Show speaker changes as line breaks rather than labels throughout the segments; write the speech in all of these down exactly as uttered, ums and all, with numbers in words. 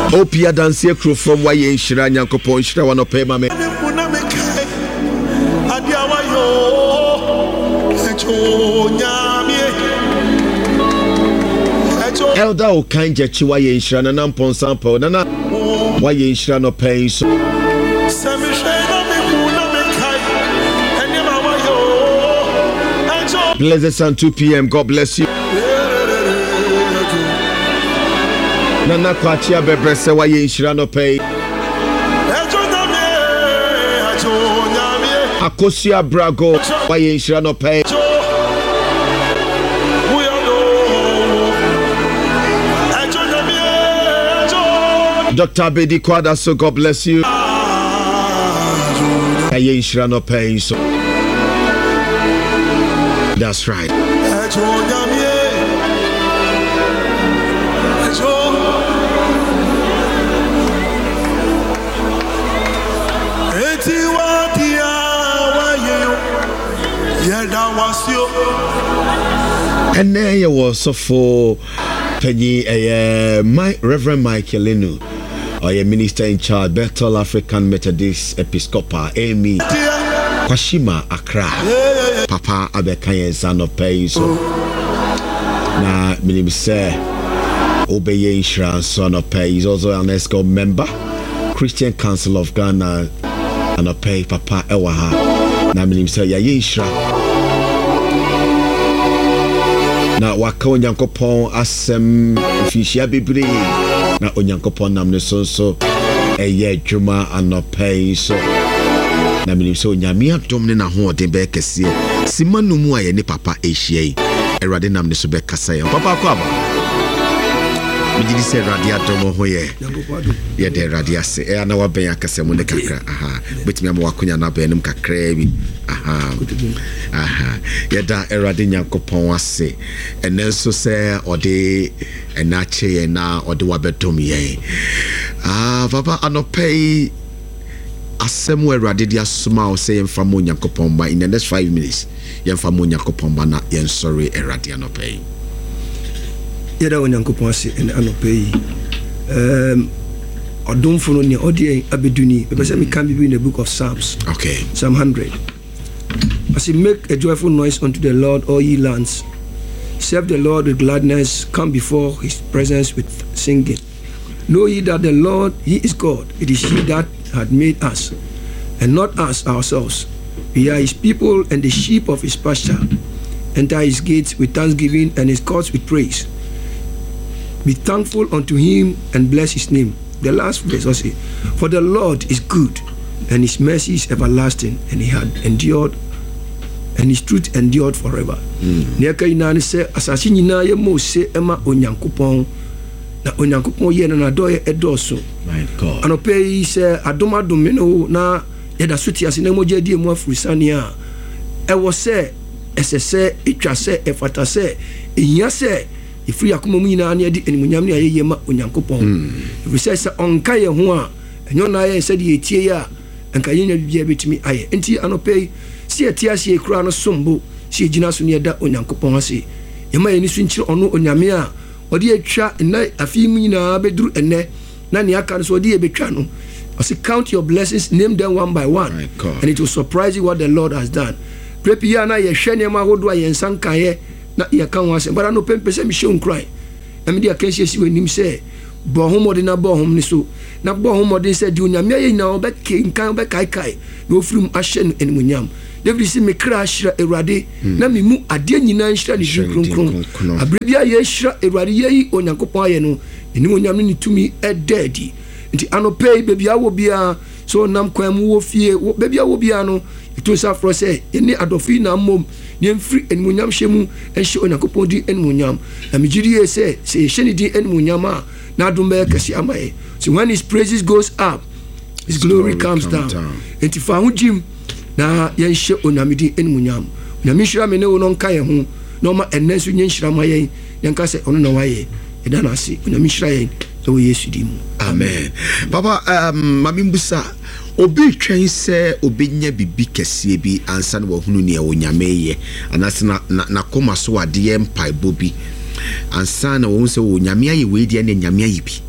Opia dance crew from Waye Shira Nyankopon Shira one of Pema. Elder Okanje Chiwaye Shira Nampon Sampo Nana Waye Shira no pain so. Blessed Sun two p.m. God bless you. Nana Kwachia Bebrese Waye Shira no pay. Akosia Brago Waye Shira no pay. Doctor Bedi Kwada, so God bless you. Waye Shira no pay so. That's right. And then you was so for Penny, uh, my Reverend Michael Lenu, or a minister in charge, Bethel African Methodist Episcopal, Amy Kwashima Accra, Papa Abekaye son of Pay. So now, me say, Obey Insurance son of Pay is also an ESCO member, Christian Council of Ghana, and a pay Papa Ewaha. Now, me say, Ya Insurance. Na waka onyankopon asem ofishia bebre na onyankopon namne so so eye adwuma anopai so na minim so onyame adom ne na ho ode be kese simanu mu aye ne papa ehia yi erade namne so be kasa ye papa kwa ba Mijidi se radia domo hoye. Ye de radia se. E ana wa ben akase mu ne kakra. Aha. Betimi am wakonya na benum kakra bi. Aha. Aha. Ye da erade nyankopon ase. Enenso se ode enache ye na ode wa betom ye. Ah, papa anopei asemu erade dia suma o se yemfa mo nyankopon ba in the next five minutes. Yemfa mo nyankopon ba na yen sorry erade anopei. Yada onyankopon ase en anopei um odomfo ni odie abeduni because me can be in the book of Psalms. Okay.
Psalm one hundred. As he make a joyful noise unto the Lord, all ye lands. Serve the Lord with gladness, come before his presence with singing. Know ye that the Lord, he is God. It is he that had made us, and not us ourselves. We are his people and the sheep of his pasture. Enter his gates with thanksgiving and his courts with praise. Be thankful unto him and bless his name. The last verse also, for the Lord is good, and his mercy is everlasting, and he had endured, and his truth endured forever. Neka inani se asasi nyina ye mo se ema onyankopon na onyankopon ye na doye edoso.
My God.
Anope se adoma domino na ye da suti ase na moje die mo afurusane a e wo se esese etwa se efata se ehia se ifri akoma mu nyina na edi enimunyam ne ayeye ma onyankopon. If say say onka ye ho a enyo na ye se de etie ya enka ye nya bibia betimi aye enti anope si etia si ekura no sombo si ejina so ne eda onyankopon ase ye ma ye ni so nchire ono onyame a odi etwa na afi mu nyina beduru enne na ne aka so odi e betwa no I say count your blessings, name them one by one, and it will surprise you what the Lord has done. Prepare na ye hwene ma hodo ye nsanka ye na ye kan wase but no pempe se mi show cry na me dia kan sie si wenim se bo homode na bo hom ni so na bo homode se di onyame ye na obe kan obe kai kai no frum ahye no enimunyam David si me kra ahira Ewurade na me mu ade nyina nhira ni kronkron abrebia ye ahira Ewurade ye onyankopon aye no enimunyam ni tumi edadi nti anopei bebia wo bia so nam kwan mu wo fie bebia wo bia no itu sa fro se eni adofi na mom ni mfiri enmunyam hyemu ehye onyankopon di enmunyam na migiri ye se se ehye ni di enmunyam a na adom be kasi amaye so when his praises goes up his glory, glory comes down enti fa ho jim na ye hye onamidi enmunyam na mihira me ne wo no nka ye ho na ma enenso nye nhira maye ye nka se ono na waye eda na ase onamihira ye so Yesu di mu.
Amen. Papa um mamimbusa obi twen se obenya bibi kese bi ansa na wahunu ne wonyame ye anase na na koma so ade ye mpai bobi ansa na wo se wonyame aye we die ne nyame aye bi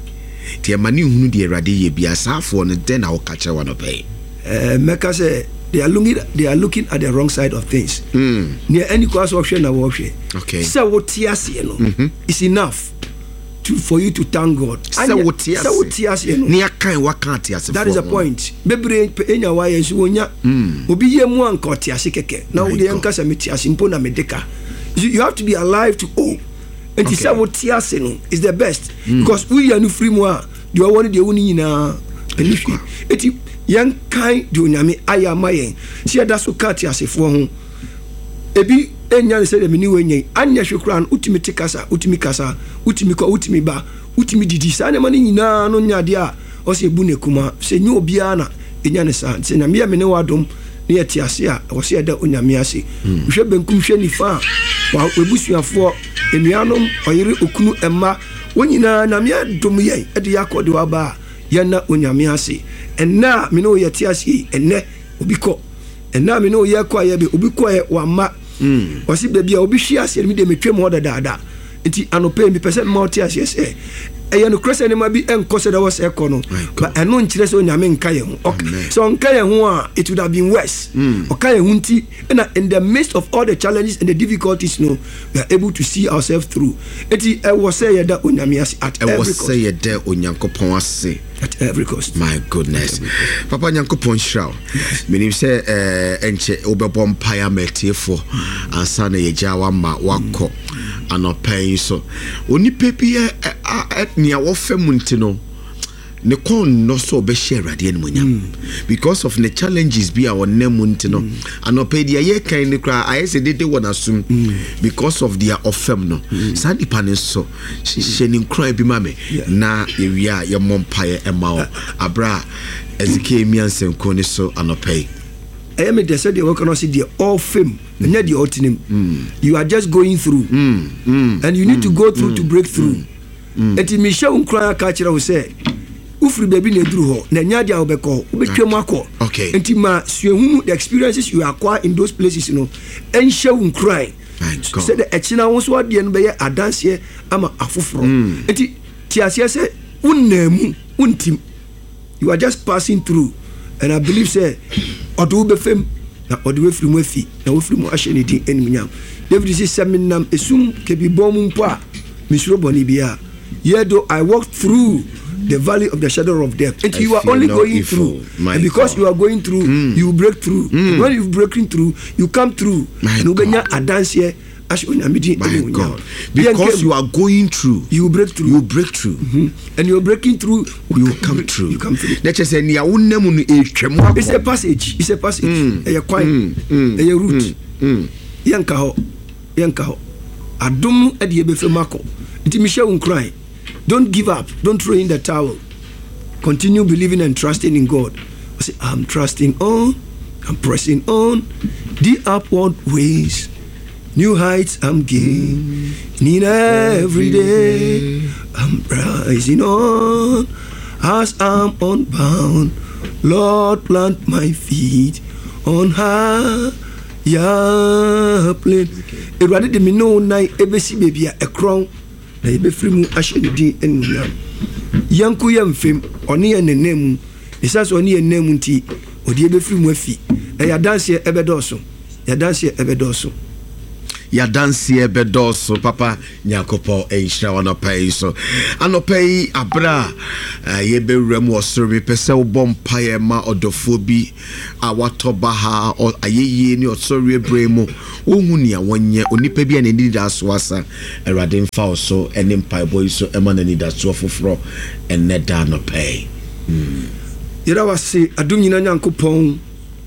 ti e mani hunu de Awurade ye bia saafo no den na wo ka kire wano pay
eh meka say they are looking they are looking at the wrong side of things.
Mm.
Near any course option na wo hwe.
Okay.
So what tiase no mm-hmm. is enough to for you to thank God.
So what tiase.
So what tiase no.
Ni akan wa kan tiase.
That is the point. Bebre enya wa yen so wonya. Obi ye mu anka tiase keke. Na wo de anka sa metiase mpo na medeka. You have to be alive to hope. And so what tiase no is the best mm. because we are no free mo a de wo ne de wo ni nyina enifi. Eti yan kan de onyame ayama yen. Sia da so ka tiase fo ho. Ebi enya se de meni wenyen anya hwekura no utimi tikasa utimi kasa utimi ko utimi ba utimi didi sa ne mani nyina no nya de a o se bu ne kuma se nyi obia na enya ne sa se na me me ne wadom ne yeti ase a o se da onyame ase hwe benkum hwe nifa wa ebusuafo enuanom oyire okunu emma wonyina na me adom ye e de yakode wa ba ye na onyame ase enna me no yeti ase enne obi ko enna me no ye kwa ye be obi ko ye wa ma Mm. Wasi baby a obi hwe ase mi de metwem ho dadaada nti anope mi pese multi ase ese eya no krese ne ma bi enko da was eko no but eno nkire se onyame nka ye ho so nka ye ho a it would have been worse mm. Oka ye ho nti na in the midst of all the challenges and the difficulties no we are able to see ourselves through eti e wo say ye da onyame ase at every cost. E wo say ye da onyankopon ase at every cost. My goodness. Papa nyankopon shraw. Menim say eh enche obebom paya metiefo ansa na ye jawa ma wako anopai so oni pepi ni a wo fam ntino ne kon no so be share Awurade en munyam because of the challenges bi a wonam ntino anopai dia ye kan ne kra ayese dede wona sum because of their offem no sadi panin so shenin kra bi mame na ewia ye mompaye ema abra ezike miansen ko ni so anopai I am the said the work cannot see the all fame and not the ultimate. You are just going through mm. Mm. and you need mm. to go through mm. to break through. And mm. Michelle Unkra catcher will say, Ufri baby ne drew ho, Nanyadia Obeko, Ubekemako. Okay. And Tima, the experiences you acquire in those places, you know, and show cry. Said the Echina was what the Nbaya a dance here, I'm a afufro. And Tiasia said, Unnemu, Untim. You are just passing through. And I believe say odo be fem na odo we firi mu afi na we firi mu ahye ne din enimnyam David say seminam esum ke bi bom mpo a misuro boni bia yedo I walked through the valley of the shadow of death and I you are only no going evil, through and because God. You are going through mm. you break through mm. when you breaking through you come through my and ubenya adance here as onyamidi enimnyam because you are going through you break through you break through mm-hmm. and you're breaking through you come through you come through let us say nia wonam no etwem it's a passage it's a passage mm. e kwan e ye route yanka ho yanka ho adom e de be mako nti mi share cry don't give up don't throw in the towel continue believing and trusting in God I say I'm trusting on I'm pressing on the upward ways. New heights I'm gaining every day. I'm rising on as I'm unbound. Lord, plant my feet on higher plane. Erade de me no nai ebesi baby a crown na ebe free mu ahye di enuyam. Yanku yam fem oni ye nenem. Isas oni ye nenem nti odi ebe free mu afi. Na ya dance ye ebedoso. Ya dance ye ebedoso. Ya dansie bedoso papa nyakopo enhira wanopai so anopai abra uh, ye bewrem osoro me pese wo bompaye ma odofo bi awatoba ha ayeye ni osoro ebremu ohun ni awonye onipa bi na ni da so asa Awurade mfa so ene mpai boy so ema na ni da so foforo ene da anopai mm. Yera wase adum nyina nyankopon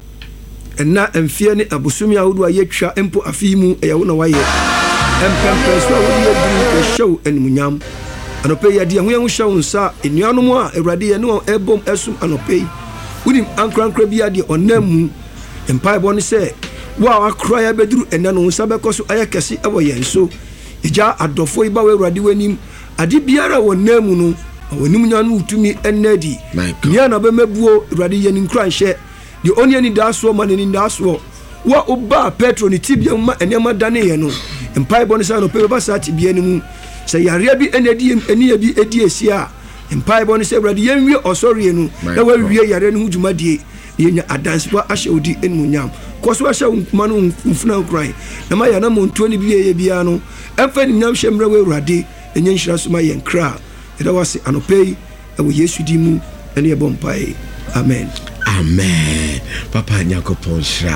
na emfie ne abusumi ahodo ayetwa empo afimu eyawo na waye empempe so awodi edu show enmunyam anope ya dia ho show nsa enuanom a Awurade ye no ebom esum anope unim ankrankra bia de onamu empai bo ne se wa akra ya beduru ena no nsa bekoso ayekese ewo ye nso eja adofo iba we Awurade wanim ade biara wonamu no wonim nyanu utumi enadi nia na be mebuo Awurade ye ni nkran hye the only ni daso man ni daso wa oba petro ni tibia ma enema dane ye no empai bonisa no pe ba sa tibia ni mu se yare bi enedi eni bi edi esia mpaebɔ no sɛ awurade yɛnwie ɔsɔreɛ no na wawie yare no ho dwumadie yɛnya adansepa ahyɛ wo di animuonyam kɔ so ahyɛ wo nkuma no mfuna nkran na ma yɛna montuo no bi yɛyɛ biara no ɛmfa nimnyam hyɛ mmerɛ wɔ awurade ɛnyɛ nhyira so ma yɛn kra yɛda wo ase anɔpɛ yi ɛwɔ yesu din mu ɛne yɛbɔ mpae amen
amen papa nyankopɔn hyira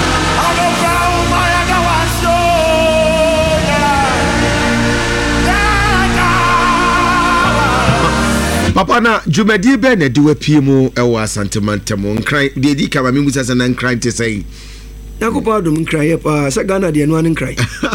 papa na dwumadi bɛ na de wapie mu ɛwɔ asantemantam nkran de di kama me musa sana nkran te sɛ
nyankopɔn adom nkran yɛ paa sɛ Ghana deɛ no ane nkran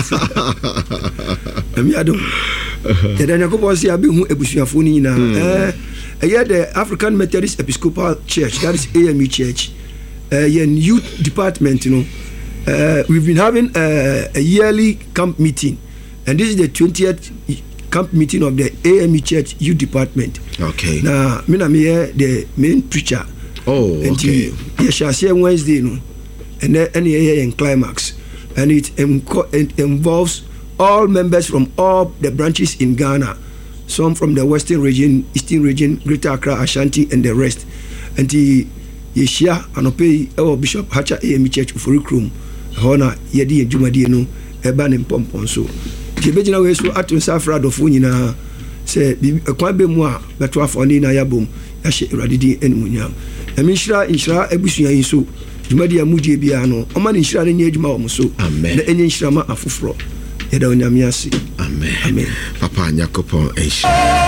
ami adom yɛda nyankopɔn sɛ abɛhu abusuafoɔ no nyinaa ɛyɛ the African Methodist Episcopal Church, that is A M E Church, uh, yɛn youth department no uh, we've been having uh, a yearly camp meeting and this is the twentieth camp meeting of the A M E Church youth department.
Okay.
Na me na me the main preacher.
Oh, okay.
Yeah, shall say Wednesday no, and then any year in climax, and it, enco- it involves all members from all the branches in Ghana, some from the Western region, Eastern region, Greater Accra, Ashanti, and the rest. And the Yeshia Anope, our Bishop Hacha A M E Church for Rukrum, Hona Yedi and Jumadi no, Eban and Pompon so. Jibejina we so atun safra dofo nyina se kwan be mu a beto afoni na yabom ya hye radidi enmunyam na minhira inhira abusua yin so dwumadi amudie bia no o ma ne nhira ne nya adwuma wo so na enye nhira ma afoforo yeda onyame ase
amen amen papa nyakopon enhira